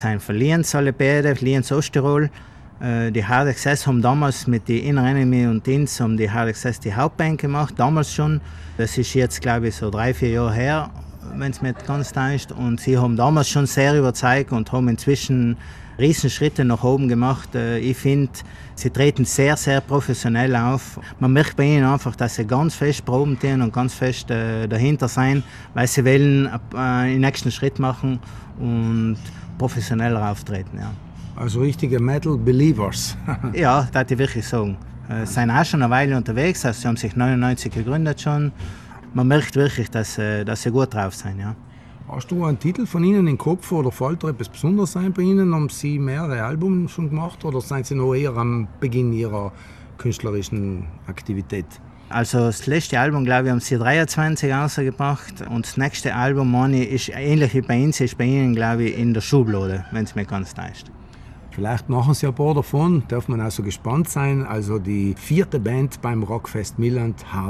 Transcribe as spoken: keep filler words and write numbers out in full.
Sind von Lienz alle beide, Lienz Osttirol. Die Hard Access haben damals mit den Inner Enemy und Dienst haben die Hard Access die Hauptband gemacht, damals schon. Das ist jetzt, glaube ich, so drei, vier Jahre her, wenn es mir ganz da ist. Und sie haben damals schon sehr überzeugt und haben inzwischen Riesenschritte nach oben gemacht. Ich finde, sie treten sehr, sehr professionell auf. Man merkt bei ihnen einfach, dass sie ganz fest proben tun und ganz fest äh, dahinter sein, weil sie wollen äh, den nächsten Schritt machen und professioneller auftreten. Ja. Also richtige Metal-Believers. Ja, das würde ich wirklich sagen. Sie sind auch schon eine Weile unterwegs, also sie haben sich neunundneunzig gegründet schon. Man merkt wirklich, dass, dass sie gut drauf sind. Ja. Hast du einen Titel von ihnen im Kopf oder fällt da etwas Besonderes ein bei ihnen? Haben sie mehrere Alben schon gemacht oder sind sie noch eher am Beginn ihrer künstlerischen Aktivität? Also das letzte Album, glaube ich, haben sie dreiundzwanzig rausgebracht und das nächste Album, meine ich, ist ähnlich wie bei uns, ist bei ihnen, glaube ich, in der Schublade, wenn es mir ganz täuscht. Vielleicht machen sie ein paar davon, darf man auch so gespannt sein. Also die vierte Band beim Rockfest Milland,